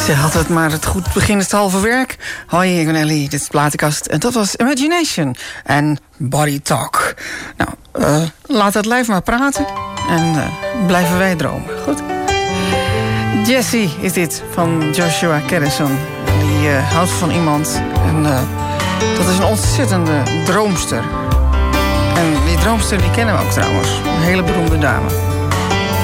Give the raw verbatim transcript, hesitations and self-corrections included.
Ze had het maar het goed begin is het halve werk. Hoi, ik ben Ellie, dit is de platenkast. En dat was Imagination en Body Talk. Nou, uh, laat het lijf maar praten. En uh, blijven wij dromen, goed? Jessie is dit van Joshua Kerrison. Die uh, houdt van iemand. En uh, dat is een ontzettende droomster. En die droomster die kennen we ook trouwens. Een hele beroemde dame.